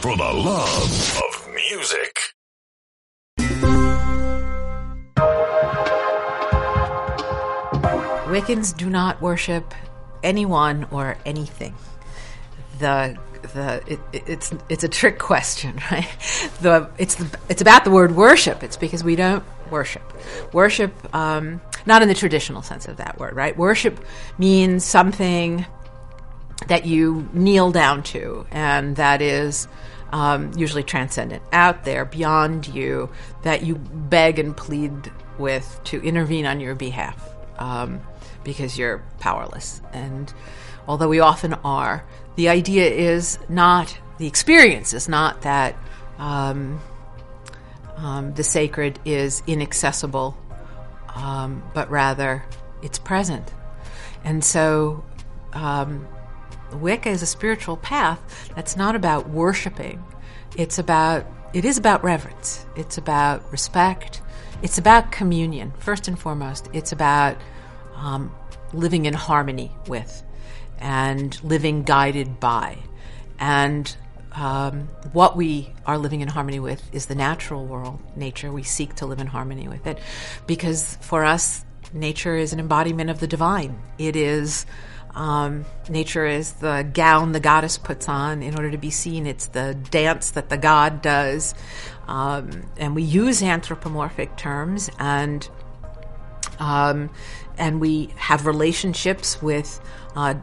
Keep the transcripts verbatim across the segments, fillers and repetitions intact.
for the love of music. Wiccans do not worship anyone or anything. The the it, it's it's a trick question, right? The it's the, it's about the word worship. It's because we don't worship. Worship, um, not in the traditional sense of that word, right? Worship means something that you kneel down to, and that is um, usually transcendent, out there, beyond you, that you beg and plead with to intervene on your behalf. Um, because you're powerless. And although we often are, the idea is not, the experience is not that um, um, the sacred is inaccessible, um, but rather it's present. And so um, Wicca is a spiritual path that's not about worshiping. It's about, it is about reverence. It's about respect. It's about communion, first and foremost. It's about Um, living in harmony with and living guided by. And um, what we are living in harmony with is the natural world, nature. We seek to live in harmony with it because for us, nature is an embodiment of the divine. It is, um, nature is the gown the goddess puts on in order to be seen. It's the dance that the god does. Um, and we use anthropomorphic terms and Um, and we have relationships with uh,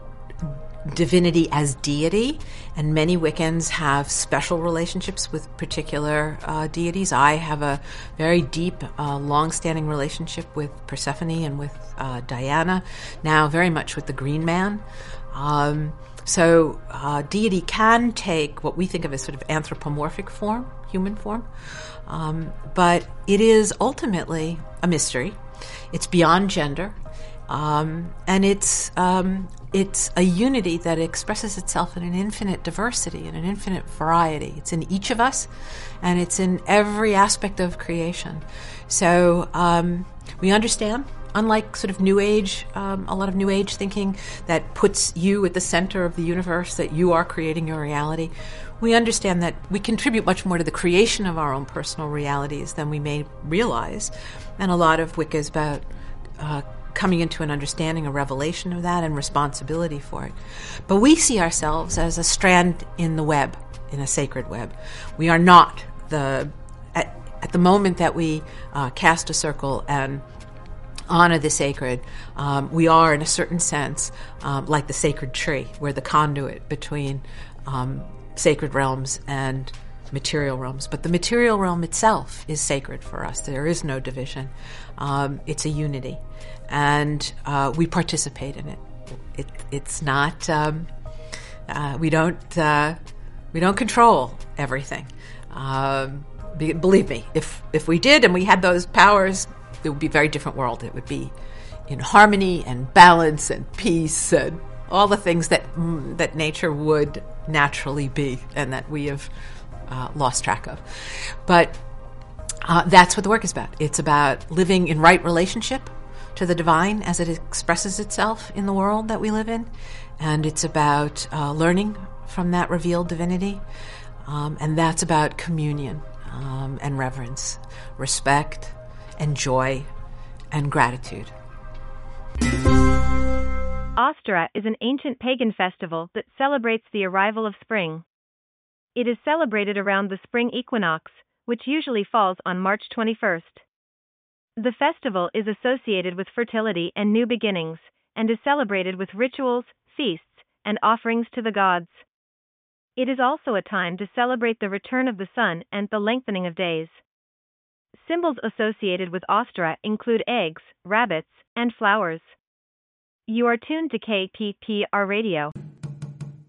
divinity as deity, and many Wiccans have special relationships with particular uh, deities. I have a very deep, uh, long-standing relationship with Persephone and with uh, Diana, now very much with the Green Man. Um, so uh, deity can take what we think of as sort of anthropomorphic form, human form, um, but it is ultimately a mystery. It's beyond gender, um, and it's um, it's a unity that expresses itself in an infinite diversity and an infinite variety. It's in each of us, and it's in every aspect of creation. So um, we understand, unlike sort of New Age, um, a lot of New Age thinking that puts you at the center of the universe, that you are creating your reality. We understand that we contribute much more to the creation of our own personal realities than we may realize. And a lot of Wicca is about uh, coming into an understanding, a revelation of that, and responsibility for it. But we see ourselves as a strand in the web, in a sacred web. We are not the, at, at the moment that we uh, cast a circle and honor the sacred, um, we are, in a certain sense, um, like the sacred tree. We're the conduit between um, sacred realms and material realms. But the material realm itself is sacred for us. There is no division. Um, it's a unity. And uh, we participate in it. it it's not, um, uh, we don't, uh, we don't control everything. Um, be, believe me, if, if we did and we had those powers, it would be a very different world. It would be in harmony and balance and peace and all the things that mm, that nature would naturally be and that we have uh, lost track of. But uh, that's what the work is about. It's about living in right relationship to the divine as it expresses itself in the world that we live in. And it's about uh, learning from that revealed divinity. Um, and that's about communion um, and reverence, respect, and joy, and gratitude. Ostra is an ancient pagan festival that celebrates the arrival of spring. It is celebrated around the spring equinox, which usually falls on March twenty-first. The festival is associated with fertility and new beginnings, and is celebrated with rituals, feasts, and offerings to the gods. It is also a time to celebrate the return of the sun and the lengthening of days. Symbols associated with Ostra include eggs, rabbits, and flowers. You are tuned to K P P R Radio.